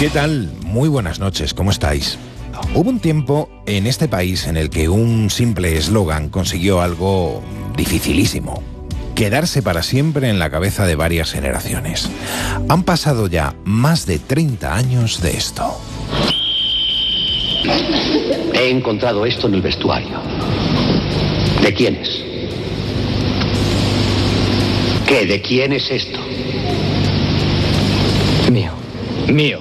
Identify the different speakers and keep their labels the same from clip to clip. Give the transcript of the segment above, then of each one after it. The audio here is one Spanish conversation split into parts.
Speaker 1: ¿Qué tal? Muy buenas noches, ¿cómo estáis? Hubo un tiempo en este país en el que un simple eslogan consiguió algo dificilísimo: quedarse para siempre en la cabeza de varias generaciones. Han pasado ya más de 30 años de esto.
Speaker 2: He encontrado esto en el vestuario. ¿De quién es? ¿Qué? ¿De quién es esto?
Speaker 3: Mío.
Speaker 4: Mío.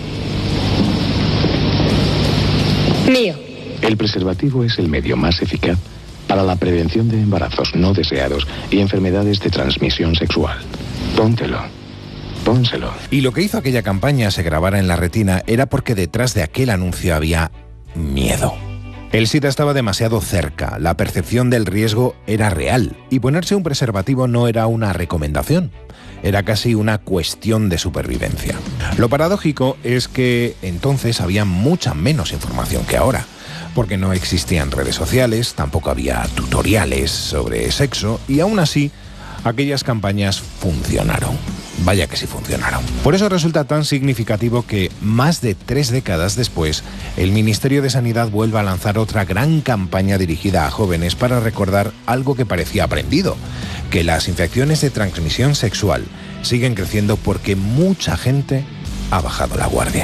Speaker 5: Mío.
Speaker 3: El preservativo es el medio más eficaz para la prevención de embarazos no deseados y enfermedades de transmisión sexual. Póntelo. Pónselo.
Speaker 1: Y lo que hizo aquella campaña se grabara en la retina era porque detrás de aquel anuncio había miedo. El SIDA estaba demasiado cerca, la percepción del riesgo era real y ponerse un preservativo no era una recomendación, era casi una cuestión de supervivencia. Lo paradójico es que entonces había mucha menos información que ahora, porque no existían redes sociales, tampoco había tutoriales sobre sexo y aún así aquellas campañas funcionaron. Vaya que sí funcionaron. Por eso resulta tan significativo que más de 3 décadas después, el Ministerio de Sanidad vuelva a lanzar otra gran campaña dirigida a jóvenes para recordar algo que parecía aprendido: que las infecciones de transmisión sexual siguen creciendo porque mucha gente ha bajado la guardia.